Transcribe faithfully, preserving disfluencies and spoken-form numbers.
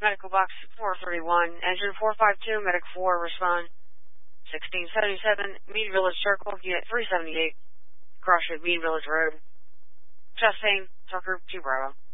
Medical Box four thirty-one, Engine four five two, Medic four, respond. sixteen seventy-seven, Mead Village Circle, Unit three seventy-eight, Crossroad Mead Village Road. Chastain, Tucker, two Bravo.